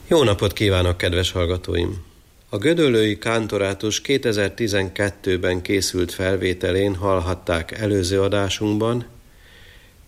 Jó napot kívánok, kedves hallgatóim! A Gödöllői Kántorátus 2012-ben készült felvételén hallhatták előző adásunkban